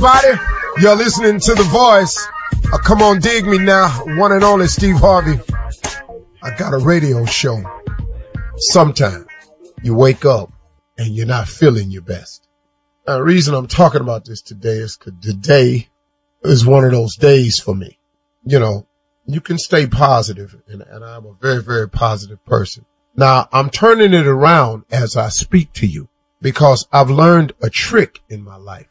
everybody. You're listening to The Voice. Come on, dig me now. One and only Steve Harvey. I got a radio show. Sometimes you wake up and you're not feeling your best. The reason I'm talking about this today is because today is one of those days for me. You know, you can stay positive, and I'm a very, very positive person. Now, I'm turning it around as I speak to you because I've learned a trick in my life.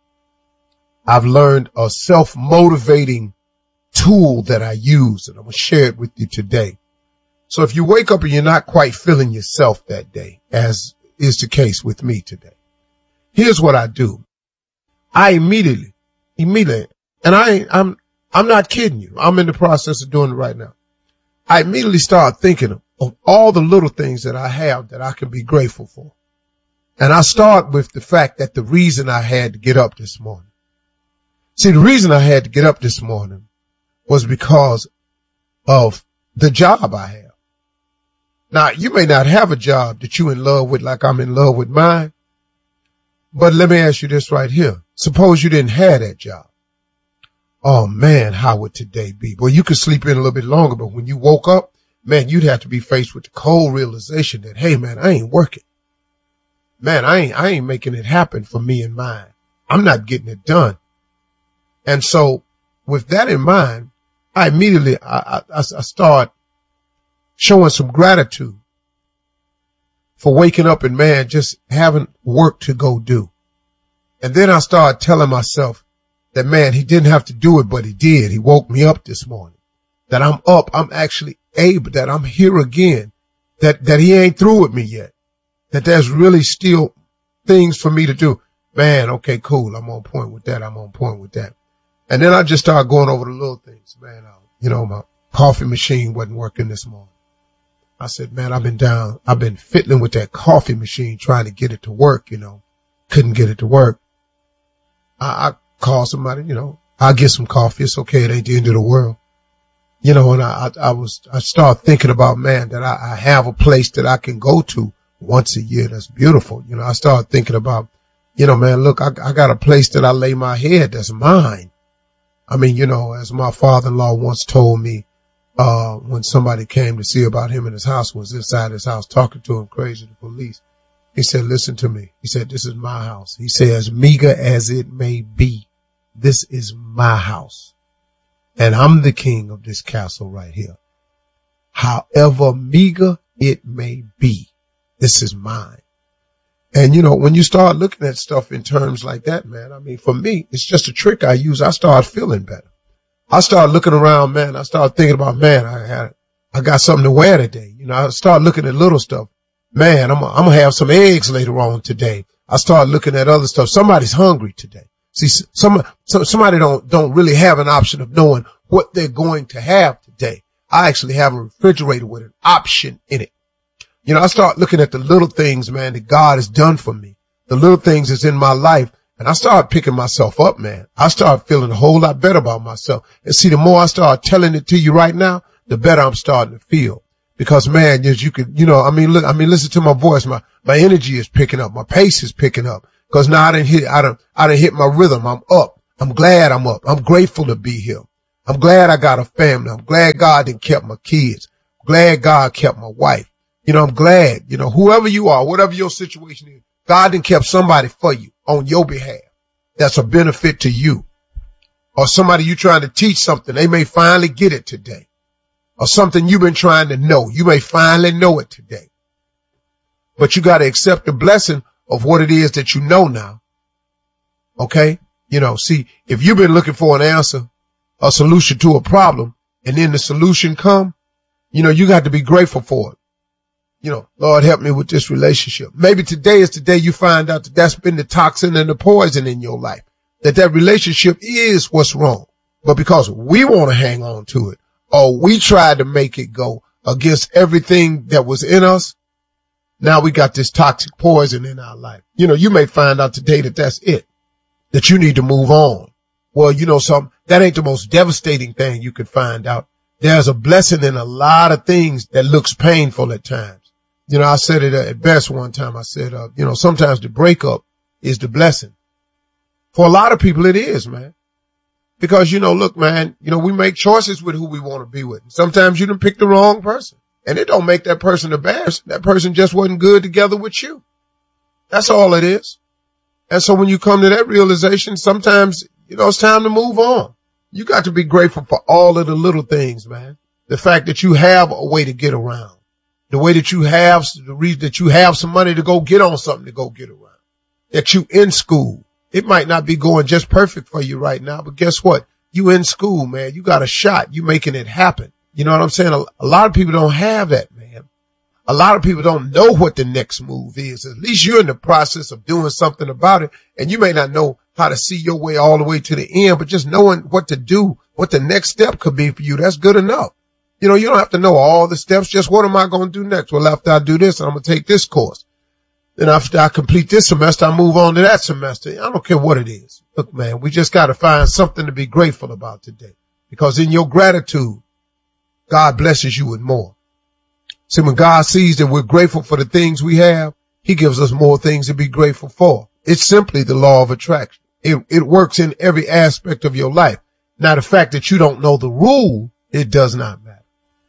I've learned a self-motivating tool that I use, and I'm going to share it with you today. So if you wake up and you're not quite feeling yourself that day, as is the case with me today, here's what I do. I immediately, and I'm not kidding you. I'm in the process of doing it right now. I immediately start thinking of all the little things that I have that I can be grateful for. And I start with the fact that the reason I had to get up this morning. See, the reason I had to get up this morning was because of the job I have. Now, you may not have a job that you're in love with like I'm in love with mine, but let me ask you this right here. Suppose you didn't have that job. Oh, man, how would today be? Well, you could sleep in a little bit longer, but when you woke up, man, you'd have to be faced with the cold realization that, hey, man, I ain't working. Man, I ain't making it happen for me and mine. I'm not getting it done. And so with that in mind, I immediately, I start showing some gratitude for waking up and, man, just having work to go do. And then I start telling myself that, man, he didn't have to do it, but he did. He woke me up this morning, that I'm up. I'm actually able, that I'm here again, that he ain't through with me yet, that there's really still things for me to do. Man, okay, cool. I'm on point with that. I'm on point with that. And then I just started going over the little things, man. You know, my coffee machine wasn't working this morning. I said, man, I've been fiddling with that coffee machine, trying to get it to work, you know, couldn't get it to work. I called somebody, you know, I'll get some coffee. It's okay. It ain't the end of the world. You know, and I started thinking about, man, that I have a place that I can go to once a year. That's beautiful. You know, I started thinking about, you know, man, look, I got a place that I lay my head that's mine. I mean, you know, as my father-in-law once told me, when somebody came to see about him in his house, was inside his house talking to him crazy, the police. He said, listen to me. He said, this is my house. He said, as meager as it may be, this is my house. And I'm the king of this castle right here. However meager it may be, this is mine. And, you know, when you start looking at stuff in terms like that, man, I mean, for me, it's just a trick I use. I start feeling better. I start looking around, man. I start thinking about, man, I got something to wear today. You know, I start looking at little stuff. Man, I'm going to have some eggs later on today. I start looking at other stuff. Somebody's hungry today. See, somebody don't really have an option of knowing what they're going to have today. I actually have a refrigerator with an option in it. You know, I start looking at the little things, man, that God has done for me, the little things that's in my life. And I start picking myself up, man. I start feeling a whole lot better about myself. And see, the more I start telling it to you right now, the better I'm starting to feel. Because, man, as you could, you know, listen to my voice. My energy is picking up. My pace is picking up. Cause now I done hit my rhythm. I'm up. I'm glad I'm up. I'm grateful to be here. I'm glad I got a family. I'm glad God done kept my kids. I'm glad God kept my wife. You know, I'm glad, you know, whoever you are, whatever your situation is, God done kept somebody for you on your behalf. That's a benefit to you. Or somebody you trying to teach something. They may finally get it today. Or something you've been trying to know. You may finally know it today. But you got to accept the blessing of what it is that you know now. Okay? You know, see, if you've been looking for an answer, a solution to a problem, and then the solution come, you know, you got to be grateful for it. You know, Lord, help me with this relationship. Maybe today is the day you find out that that's been the toxin and the poison in your life, that relationship is what's wrong. But because we want to hang on to it, or we tried to make it go against everything that was in us, now we got this toxic poison in our life. You know, you may find out today that that's it, that you need to move on. Well, you know something, that ain't the most devastating thing you could find out. There's a blessing in a lot of things that looks painful at times. You know, I said it at best one time. I said, you know, sometimes the breakup is the blessing. For a lot of people, it is, man. Because, look, man, we make choices with who we want to be with. Sometimes you done pick the wrong person. And it don't make that person a bad person. That person just wasn't good together with you. That's all it is. And so when you come to that realization, sometimes, it's time to move on. You got to be grateful for all of the little things, man. The fact that you have a way to get around. The way that the reason that you have some money to go get on something to go get around. That you in school. It might not be going just perfect for you right now, but guess what? You in school, man. You got a shot. You making it happen. You know what I'm saying? A lot of people don't have that, man. A lot of people don't know what the next move is. At least you're in the process of doing something about it. And you may not know how to see your way all the way to the end, but just knowing what to do, what the next step could be for you, that's good enough. You don't have to know all the steps. Just what am I going to do next? Well, after I do this, I'm going to take this course. Then after I complete this semester, I move on to that semester. I don't care what it is. Look, man, we just got to find something to be grateful about today, because in your gratitude, God blesses you with more. See, when God sees that we're grateful for the things we have, he gives us more things to be grateful for. It's simply the law of attraction. It works in every aspect of your life. Now, the fact that you don't know the rule, it does not matter.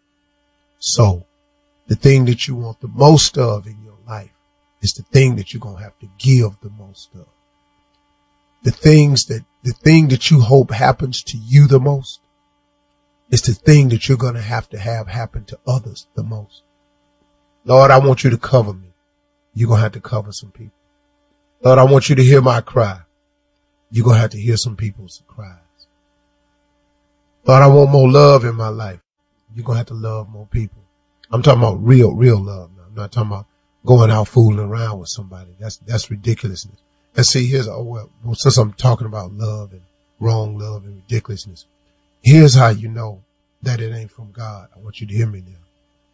So the thing that you want the most of in your life is the thing that you're going to have to give the most of. The thing that you hope happens to you the most is the thing that you're going to have happen to others the most. Lord, I want you to cover me. You're going to have to cover some people. Lord, I want you to hear my cry. You're going to have to hear some people's cries. Lord, I want more love in my life. You're going to have to love more people. I'm talking about real love now. I'm not talking about going out fooling around with somebody. That's ridiculousness. And see, since I'm talking about love and wrong love and ridiculousness, here's how you know that it ain't from God. I want you to hear me now.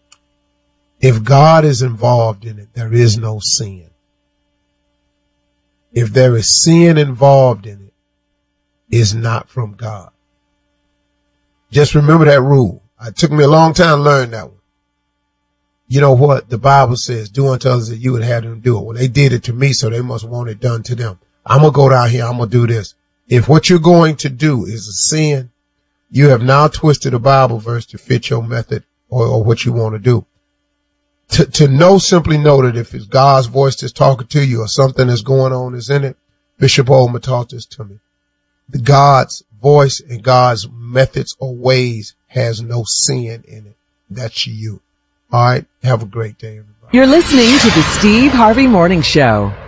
If God is involved in it, there is no sin. If there is sin involved in it, it's not from God. Just remember that rule. It took me a long time to learn that one. You know what? The Bible says, do unto others that you would have them do it. Well, they did it to me, so they must want it done to them. I'm going to go down here. I'm going to do this. If what you're going to do is a sin, you have now twisted a Bible verse to fit your method or what you want to do. To know, simply know that if it's God's voice that's talking to you or something that's going on is in it, Bishop Oldman taught this to me. The God's voice and God's methods or ways has no sin in it. That's you. All right. Have a great day, everybody. You're listening to the Steve Harvey Morning Show.